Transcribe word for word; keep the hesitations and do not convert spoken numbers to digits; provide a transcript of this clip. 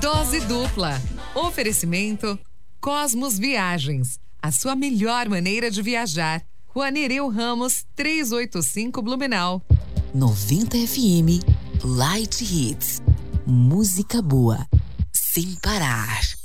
Dose dupla. Oferecimento Cosmos Viagens. A sua melhor maneira de viajar. Rua Nereu Ramos, trezentos e oitenta e cinco, Blumenau. noventa F M Light Hits. Música boa, sem parar.